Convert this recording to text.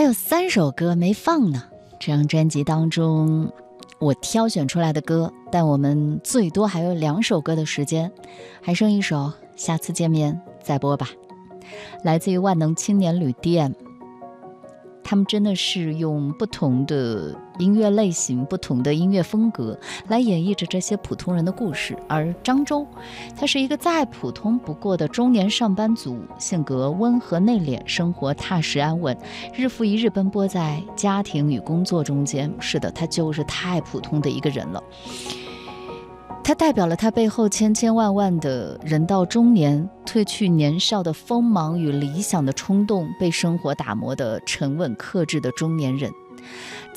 有3首歌没放呢。这张专辑当中我挑选出来的歌，但我们最多还有2首歌的时间，还剩1首，下次见面再播吧。来自于万能青年旅店，他们真的是用不同的音乐类型、不同的音乐风格来演绎着这些普通人的故事。而张周，他是一个再普通不过的中年上班族，性格温和内敛，生活踏实安稳，日复一日奔波在家庭与工作中间。是的，他就是太普通的一个人了。他代表了他背后千千万万的人到中年，褪去年少的锋芒与理想的冲动，被生活打磨的沉稳克制的中年人。